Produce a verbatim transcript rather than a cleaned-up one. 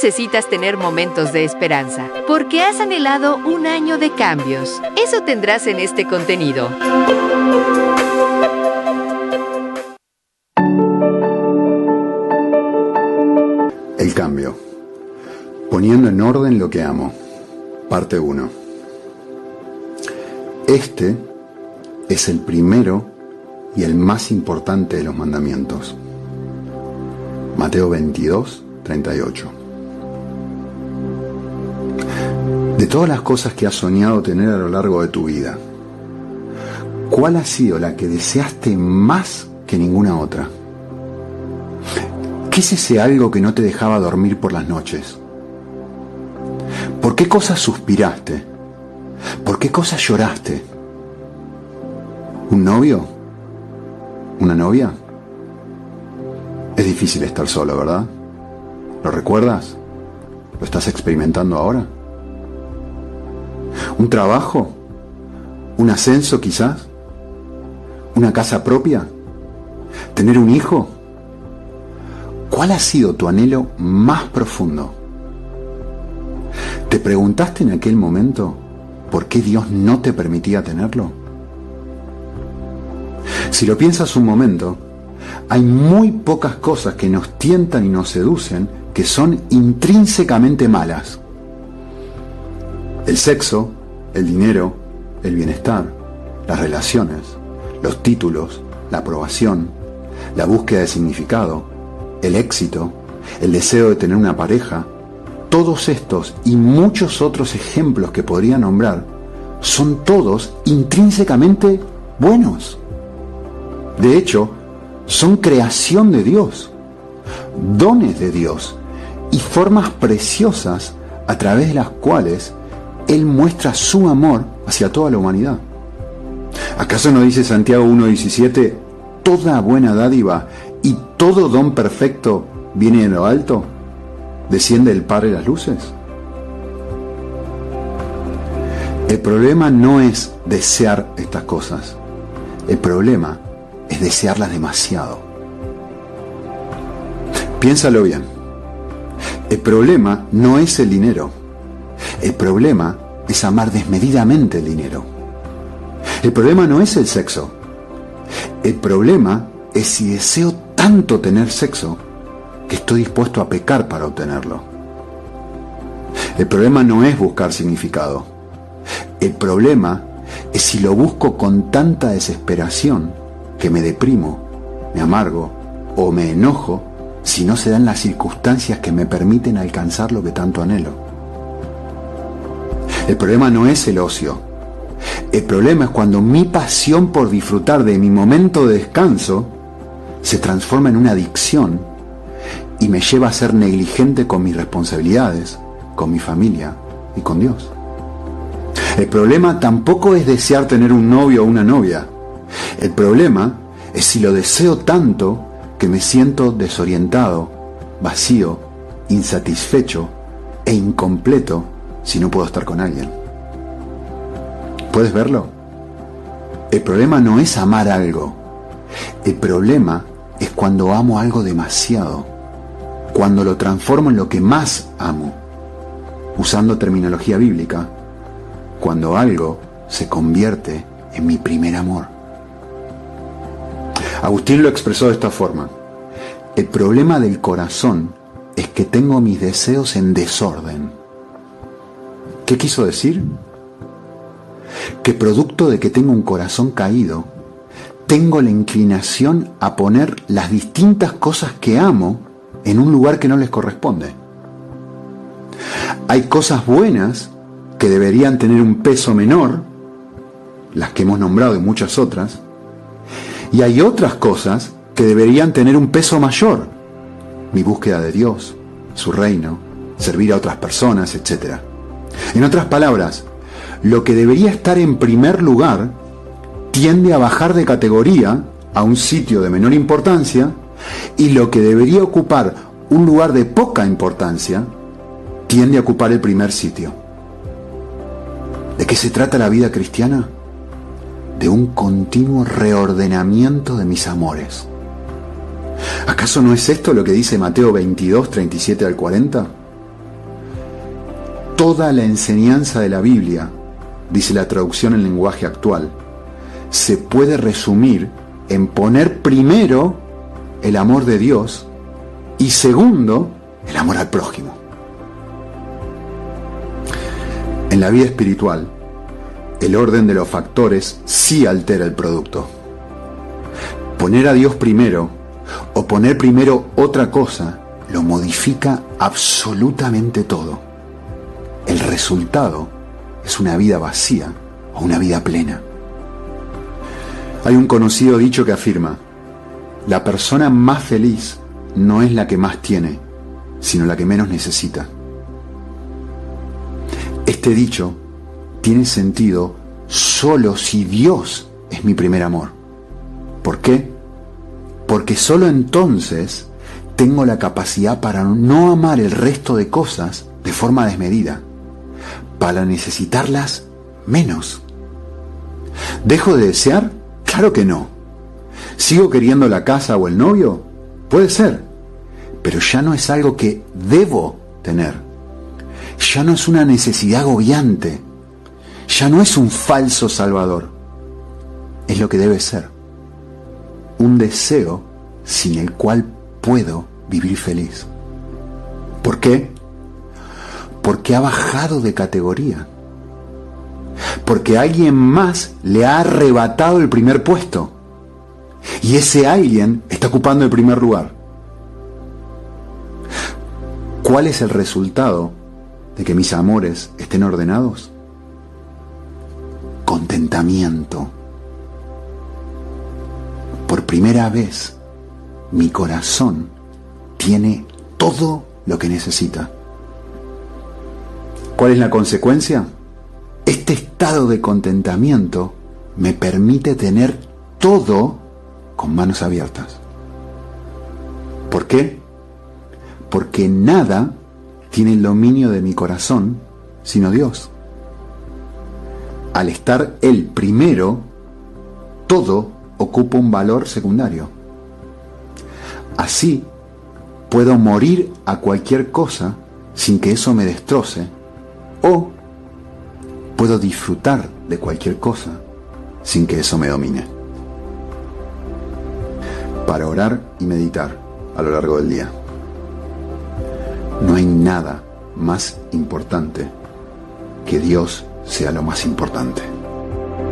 necesitas tener momentos de esperanza, porque has anhelado un año de cambios. Eso tendrás en este contenido. El cambio. Poniendo en orden lo que amo. Parte uno. Este es el primero y el más importante de los mandamientos. Mateo veintidós, treinta y ocho. De todas las cosas que has soñado tener a lo largo de tu vida, ¿cuál ha sido la que deseaste más que ninguna otra? ¿Qué es ese algo que no te dejaba dormir por las noches? ¿Por qué cosas suspiraste? ¿Por qué cosas lloraste? ¿Un novio? ¿Una novia? Es difícil estar solo, ¿verdad? ¿Lo recuerdas? ¿Lo estás experimentando ahora? ¿Un trabajo? ¿Un ascenso quizás? ¿Una casa propia? ¿Tener un hijo? ¿Cuál ha sido tu anhelo más profundo? ¿Te preguntaste en aquel momento por qué Dios no te permitía tenerlo? Si lo piensas un momento, hay muy pocas cosas que nos tientan y nos seducen que son intrínsecamente malas. El sexo, el dinero, el bienestar, las relaciones, los títulos, la aprobación, la búsqueda de significado, el éxito, el deseo de tener una pareja, todos estos y muchos otros ejemplos que podría nombrar son todos intrínsecamente buenos. De hecho, son creación de Dios, dones de Dios y formas preciosas a través de las cuales Él muestra su amor hacia toda la humanidad. ¿Acaso no dice Santiago uno diecisiete, toda buena dádiva y todo don perfecto viene de lo alto? ¿Desciende del Padre de las luces? El problema no es desear estas cosas. El problema es desearlas demasiado. Piénsalo bien. El problema no es el dinero. El problema es amar desmedidamente el dinero. El problema no es el sexo. El problema es si deseo tanto tener sexo que estoy dispuesto a pecar para obtenerlo. El problema no es buscar significado. El problema es si lo busco con tanta desesperación que me deprimo, me amargo o me enojo si no se dan las circunstancias que me permiten alcanzar lo que tanto anhelo. El problema no es el ocio. El problema es cuando mi pasión por disfrutar de mi momento de descanso se transforma en una adicción y me lleva a ser negligente con mis responsabilidades, con mi familia y con Dios. El problema tampoco es desear tener un novio o una novia. El problema es si lo deseo tanto que me siento desorientado, vacío, insatisfecho e incompleto si no puedo estar con alguien. ¿Puedes verlo? El problema no es amar algo. El problema es cuando amo algo demasiado, cuando lo transformo en lo que más amo. Usando terminología bíblica, cuando algo se convierte en mi primer amor. Agustín lo expresó de esta forma: el problema del corazón es que tengo mis deseos en desorden. ¿Qué quiso decir? Que producto de que tengo un corazón caído, tengo la inclinación a poner las distintas cosas que amo en un lugar que no les corresponde. Hay cosas buenas que deberían tener un peso menor, las que hemos nombrado y muchas otras, y hay otras cosas que deberían tener un peso mayor: mi búsqueda de Dios, su reino, servir a otras personas, etcétera. En otras palabras, lo que debería estar en primer lugar tiende a bajar de categoría a un sitio de menor importancia, y lo que debería ocupar un lugar de poca importancia tiende a ocupar el primer sitio. ¿De qué se trata la vida cristiana? De un continuo reordenamiento de mis amores. ¿Acaso no es esto lo que dice Mateo veintidós, treinta y siete al cuarenta? Toda la enseñanza de la Biblia, dice la traducción en lenguaje actual, se puede resumir en poner primero el amor de Dios y segundo, el amor al prójimo. En la vida espiritual, el orden de los factores sí altera el producto. Poner a Dios primero o poner primero otra cosa lo modifica absolutamente todo. El resultado es una vida vacía o una vida plena. Hay un conocido dicho que afirma: la persona más feliz no es la que más tiene, sino la que menos necesita. Este dicho tiene sentido solo si Dios es mi primer amor. ¿Por qué? Porque solo entonces tengo la capacidad para no amar el resto de cosas de forma desmedida, para necesitarlas menos. ¿Dejo de desear? Claro que no. ¿Sigo queriendo la casa o el novio? Puede ser, pero ya no es algo que debo tener. Ya no es una necesidad agobiante. Ya no es un falso salvador. Es lo que debe ser. Un deseo sin el cual puedo vivir feliz. ¿Por qué? Porque ha bajado de categoría. Porque alguien más le ha arrebatado el primer puesto. Y ese alguien está ocupando el primer lugar. ¿Cuál es el resultado de que mis amores estén ordenados? Contentamiento. Por primera vez, mi corazón tiene todo lo que necesita. ¿Cuál es la consecuencia? Este estado de contentamiento me permite tener todo con manos abiertas. ¿Por qué? Porque nada tiene el dominio de mi corazón sino Dios. Al estar Él primero, todo ocupa un valor secundario. Así, puedo morir a cualquier cosa sin que eso me destroce, o puedo disfrutar de cualquier cosa sin que eso me domine. Para orar y meditar a lo largo del día. No hay nada más importante que Dios sea lo más importante.